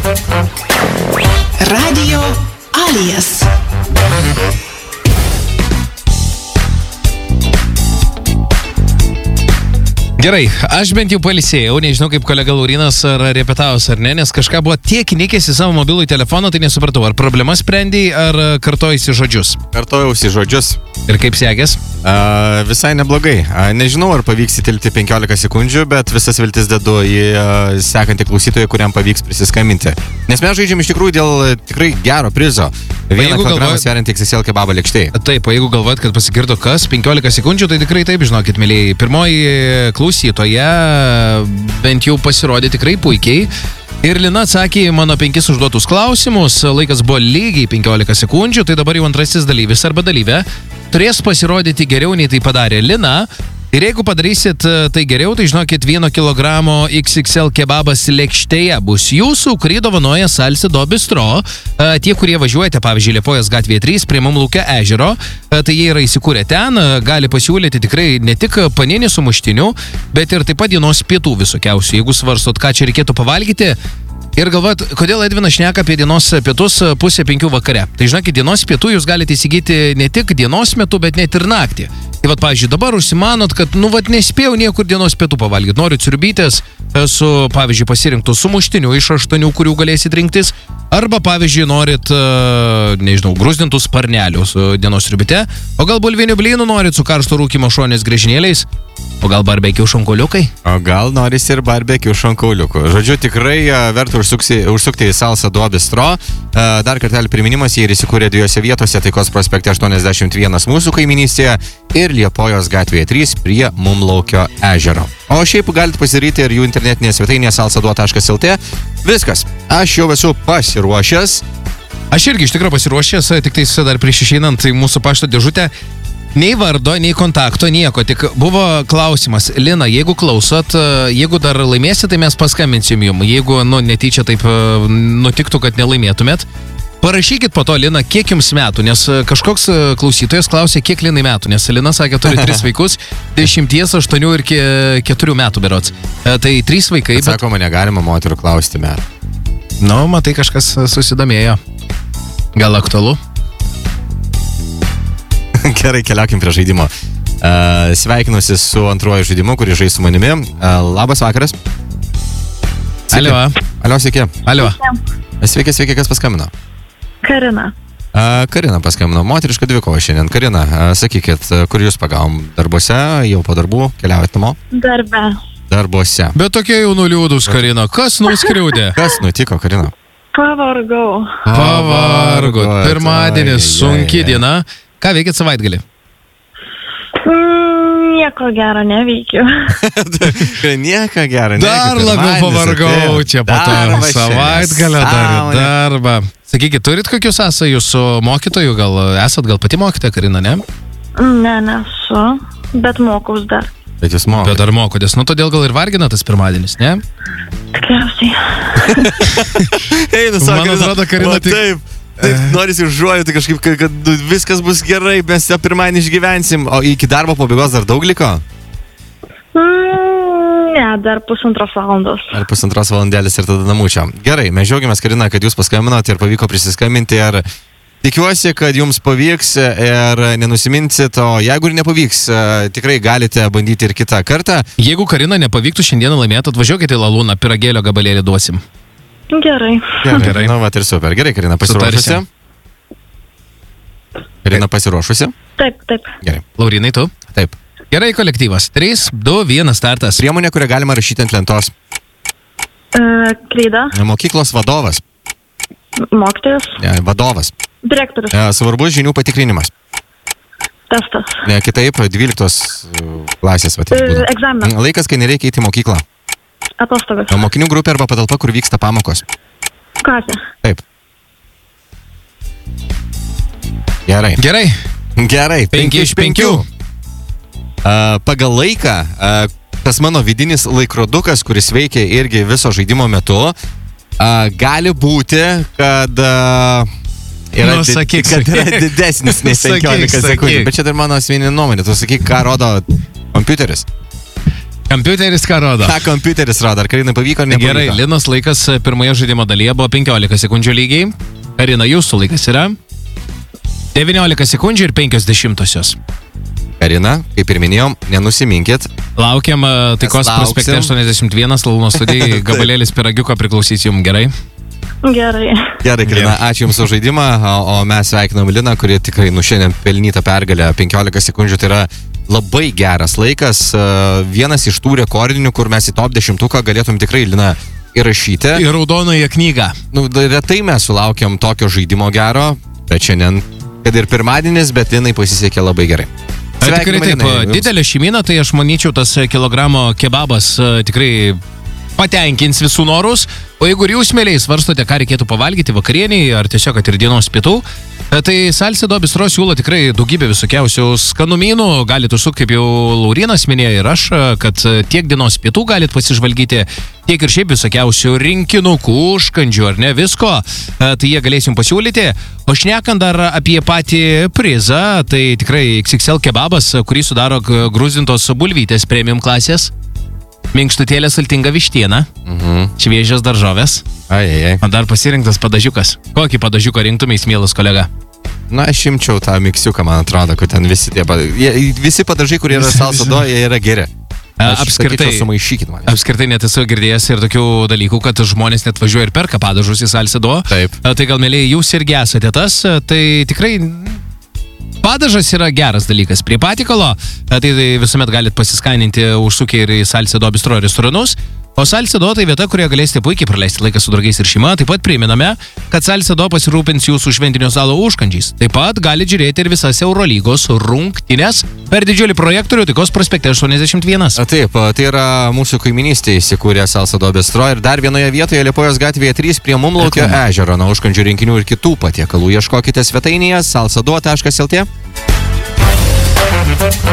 Radio Alias. Gerai, aš bent jau pailsėjau, nežinau kaip kolega Laurinas ar repetavus ar ne, nes kažką buvo tiek įnikęs į savo mobilų telefoną, tai nesupratau, ar problemas sprendėjai, ar kartojasi žodžius? Kartojausi žodžius. Ir kaip sekės? Visai neblogai. Nežinau, ar pavyks įtilpti 15 sekundžių, bet visas viltis dedu į sekantį klausytoją, kuriam pavyks prisiskambinti. Nes mes žaidžiam iš tikrųjų dėl tikrai gero prizo. 1 kilogramą sveriantį XXL kebabą lėkštėj. Taip, jeigu galvojat, kad pasigirdo kas, 15 sekundžių, tai tikrai taip, žinokit, mėlyjei. Pirmoji klausytoja bent jau pasirodė tikrai puikiai. Ir Lina atsakė mano 5 užduotus klausimus, laikas buvo lygiai 15 sekundžių, tai dabar jau antrasis dalyvis arba dalyvė turės pasirodyti geriau nei tai padarė Lina. Ir jeigu padarysit tai geriau, tai žinokit, 1 kilogramo XXL kebabas lėkštėje bus jūsų, kurį dovanoja Salcedo Bistro. Tie, kurie važiuojate, pavyzdžiui, Liepojos gatvėje 3 prie Mumlaukio ežero, tai jie yra įsikūrę ten, gali pasiūlyti tikrai ne tik paninį su muštiniu, bet ir taip pat dienos pietų visokiausių. Jeigu svarstot, ką čia reikėtų pavalgyti, ir galvojat, kodėl Edvinas šneka apie dienos pietus 4:30 vakare. Tai žinokit, dienos pietų jūs galite įsigyti ne tik dienos metu, bet net ir naktį. Tai vat, pavyzdžiui, dabar užsimanot, kad, nespėjau niekur dienos pietų pavalgyti. Norit siurbytės su, pavyzdžiui, pasirinktų sumuštiniu iš 8, kurių galėsit rinktis. Arba, pavyzdžiui, norit, gruzdintų sparnelių su dienos siurbyte. O gal bulvinių blynų norit su karšto rūkymo šonės griežinėliais. O gal barbekių šonkauliukai? O gal noris ir barbekių šonkauliukų. Žodžiu, tikrai verta užsukti į Salcedo Bistro. Dar kartelį priminimas, jie įsikūrė 2 vietose, Taikos prospekte 81 mūsų kaiminystėje ir Liepojos gatvėje 3 prie Mumlaukio ežero. O šiaip galite pasidaryti ir jų internetinėje svetainėje salcedo.lt. Viskas, aš jau esu pasiruošęs. Aš irgi iš tikrųjų pasiruošęs, tik tai dar prieš išeinant į mūsų pašto dėžutę. Nei vardo, nei kontakto, nieko, tik buvo klausimas. Lina, jeigu klausot, jeigu dar laimėsit, tai mes paskambinsim jum. Jeigu, netyčia taip nutiktų, kad nelaimėtumėt, parašykit po to, Lina, kiek jums metų, nes kažkoks klausytojas klausė, kiek Linai metų, nes Lina sakė, turi 3 vaikus, 10, 8 ir 4 metų berods. Tai 3 vaikai. Sakoma, negalima moterų klausti metų. Matai, kažkas susidomėjo. Gal aktualu? Gerai, keliaukim prie žaidimo. Sveikinusi su antruoju žaidimu, kurį žais su manimi. Labas vakaras. Alio. Alio, sveiki. Alio. Sveiki, kas paskambino? Karina. Karina paskambino. Moteriška dvikova šiandien. Karina, sakykit, kur jūs pagavom? Darbuose, jau po darbų, keliaujat namo? Darbuose. Bet tokie jau nuliūdus, Karina. Kas nuskriaudė? Kas nutiko, Karina? Pavargau. Pirmadienis, sunki diena. Ką veikit savaitgalį? Nieko gero neveikiu. Nieko gero neveikiu. Dar labiau pavargau čia po to savaitgalio dar darbą. Sakykit, turit kokius sąsajus su mokytoju? Gal pati mokytoja, Karina, ne? Ne, nesu, bet mokaus dar. Bet jūs mokotės. Bet dar mokotės, todėl gal ir vargina tas pirmadienis, ne? Tikriausiai. Man atrodo, Karina, Taip, norisi užuoju, tai kažkaip, kad viskas bus gerai, mes tą pirmadienį išgyvensim. O iki darbo pabaigos dar daug liko? Ne, dar 1,5 valandos. Ar 1,5 valandėlis ir tada namučio. Gerai, mes džiaugiamės, Karina, kad jūs paskambinote ir pavyko prisiskambinti. Ir tikiuosi, kad jums pavyks ir nenusiminsit, o jeigu ir nepavyks, tikrai galite bandyti ir kitą kartą. Jeigu Karina nepavyktų šiandieną laimėti, atvažiuokite į Lalūną, pyragėlio gabalėlį duosim. Gerai. Ir super. Gerai, Karina, pasiruošusi? Karina pasiruošusi? Taip. Gerai. Laurinai, tu? Taip. Gerai, kolektyvas. 3, 2, 1, startas. Priemonė, kurią galima rašyti ant lentos. Kreida. Mokyklos vadovas. Mokytojas. Vadovas. Direktorius. Svarbus žinių patikrinimas. Testas. Kitaip, 12 klasės. Egzaminas. Laikas, kai nereikia eiti į mokyklą. Atostogas. Mokinių grupė arba patalpa, kur vyksta pamokos. Klasė. Taip. Gerai. 5 iš 5. Pagal laiką, tas mano vidinis laikrodukas, kuris veikia irgi viso žaidimo metu, gali būti, kad yra didesnis nei 15 sekundžių. Bet čia dar mano asmeninė nuomonė. Tu sakyk, ką rodo kompiuteris. Kompiuteris ką rodo? Ką kompiuteris rodo? Ar Karinai pavyko ar nepavyko? Gerai, Linos laikas pirmoje žaidimo dalyje buvo 15 sekundžių lygiai. Karina, jūsų laikas yra 19 sekundžių ir 50. Karina, kaip ir minėjom, nenusiminkit. Laukiam Taikos lauksim. prospekte 81, Lalūno studijai, gabalėlis piragiuko priklausys jums, gerai? Gerai. Gerai, Karina, ačiū Jums už žaidimą, o mes sveikinam Liną, kuri tikrai šiandien pelnyta pergalė 15 sekundžių, tai yra labai geras laikas, vienas iš tų rekordinių, kur mes į top 10 galėtum tikrai Liną įrašyti. Į raudonąją knygą. Retai mes sulaukiam tokio žaidimo gero, bet šiandien, kad ir pirmadienis, bet Linai pasisekė labai gerai. Tikrai taip, didelė šeimyna, tai aš manyčiau, tas kilogramo kebabas tikrai patenkins visų norus, o jeigu ir jūs, mėliai, svarstote, ką reikėtų pavalgyti vakarieniai ar tiesiog, kad ir dienos pietų, tai Salcedo Bistro siūlo tikrai daugybę visokiausių skanumynų, galite užsukti, kaip jau Laurinas minėjo ir aš, kad tiek dienos pietų galite pasižvalgyti, tiek ir šiaip visokiausių rinkinukų, užkandžių ar ne visko, tai jie galės jums pasiūlyti. O šnekant dar apie patį prizą, tai tikrai XXL kebabas, kurį sudaro gruzintos bulvytės premium klasės, minkštutėlė saltinga vištiena, šviežios daržovės. O dar pasirinktas padažiukas. Kokį padažiuką rinktumės, mielas kolega? Na, aš imčiau tą miksiuką, man atrodo, kad ten visi padažai, kurie yra Salcedo, jie yra geri. Apskritai net esu girdėjęs ir tokių dalykų, kad žmonės net važiuoja ir perka padažus į Salcedo. Taip. Tai gal, mėlyje, jūs irgi esate tas, tai tikrai padažas yra geras dalykas. Prie patikalo, tai visuomet galite pasiskaninti užsukę ir į Salcedo Bistro restoranus. O Salcedo tai vieta, kurioje galėsite puikiai praleisti laiką su draugais ir šeima. Taip pat priminame, kad Salcedo pasirūpins jūsų šventinio stalo užkandžiais. Taip pat galite žiūrėti ir visas Eurolygos rungtynes per didžiulį projektorių Taikos prospekte 81. Taip, tai yra mūsų kaiminystėje įsikūrė Salcedo Bistro ir dar vienoje vietoje Liepojos gatvėje 3 prie Mumlaukio ežero. Na, užkandžių rinkinių ir kitų patiekalų ieškokite svetainėje salcedo.lt.